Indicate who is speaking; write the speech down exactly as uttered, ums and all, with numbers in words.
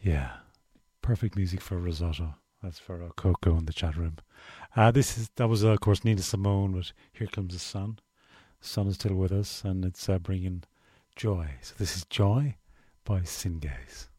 Speaker 1: Yeah, perfect music for risotto. That's for uh, Coco in the chat room. Uh, this is that was uh, of course Nina Simone, but Here Comes the Sun. The sun is still with us, and it's uh, bringing joy. So this is Joy by Singaze.